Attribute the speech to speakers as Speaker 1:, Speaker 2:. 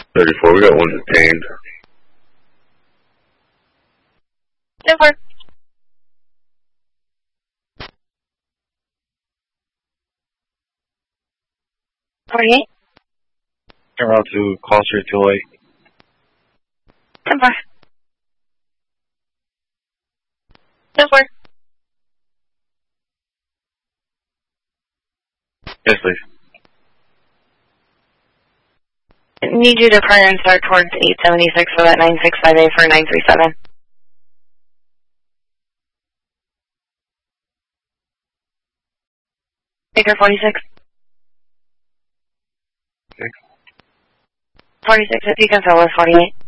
Speaker 1: 34, we got one detained.
Speaker 2: 10-4. $48.
Speaker 3: Turn around to call street 208.
Speaker 2: 10-4. 10-4.
Speaker 3: Yes, please.
Speaker 2: Need you to prior and start towards 876 for that 9658 for 937. Baker 46. 46, if you can fill with 48.